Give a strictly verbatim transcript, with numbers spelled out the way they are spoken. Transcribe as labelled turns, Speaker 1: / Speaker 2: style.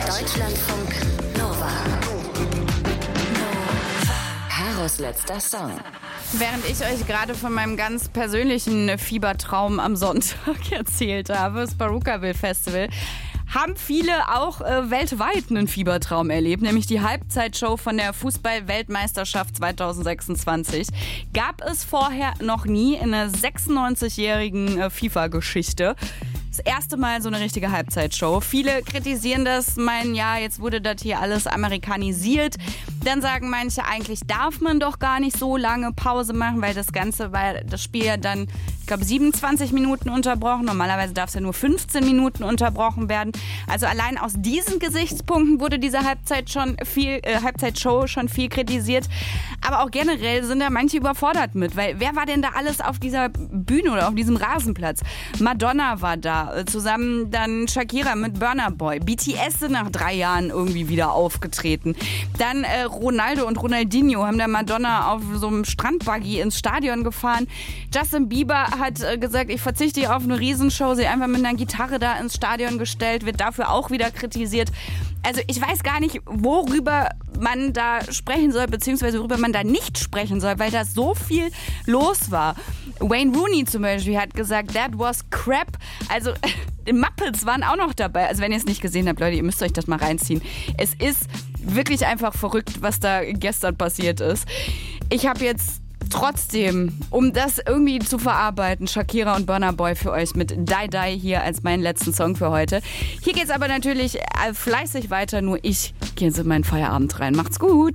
Speaker 1: Deutschlandfunk Nova. Karos letzter Song.
Speaker 2: Während ich euch gerade von meinem ganz persönlichen Fiebertraum am Sonntag erzählt habe, das Barookaville Festival, haben viele auch äh, weltweit einen Fiebertraum erlebt, nämlich die Halbzeitshow von der Fußball-Weltmeisterschaft zwanzig sechsundzwanzig. Gab es vorher noch nie in der sechsundneunzigjährigen äh, FIFA-Geschichte. Das erste Mal so eine richtige Halbzeitshow. Viele kritisieren das, meinen, ja, jetzt wurde das hier alles amerikanisiert. Dann sagen manche, eigentlich darf man doch gar nicht so lange Pause machen, weil das Ganze, weil das Spiel ja dann, ich glaube, siebenundzwanzig Minuten unterbrochen. Normalerweise darf es ja nur fünfzehn Minuten unterbrochen werden. Also allein aus diesen Gesichtspunkten wurde diese Halbzeit schon viel, äh, Halbzeitshow schon viel kritisiert. Aber auch generell sind da manche überfordert mit, weil wer war denn da alles auf dieser Bühne oder auf diesem Rasenplatz? Madonna war da, zusammen dann Shakira mit Burna Boy. B T S sind nach drei Jahren irgendwie wieder aufgetreten. Dann äh, Ronaldo und Ronaldinho haben da Madonna auf so einem Strandbuggy ins Stadion gefahren. Justin Bieber hat äh, gesagt, ich verzichte hier auf eine Riesenshow, sie einfach mit einer Gitarre da ins Stadion gestellt, wird dafür auch wieder kritisiert. Also ich weiß gar nicht, worüber man da sprechen soll, beziehungsweise worüber man da nicht sprechen soll, weil da so viel los war. Wayne Rooney zum Beispiel hat gesagt, that was crap. Also die Muppets waren auch noch dabei. Also wenn ihr es nicht gesehen habt, Leute, ihr müsst euch das mal reinziehen. Es ist wirklich einfach verrückt, was da gestern passiert ist. Ich habe jetzt trotzdem, um das irgendwie zu verarbeiten, Shakira und Burna Boy für euch mit Die Die hier als meinen letzten Song für heute. Hier geht's aber natürlich fleißig weiter, nur ich gehe jetzt in meinen Feierabend rein. Macht's gut!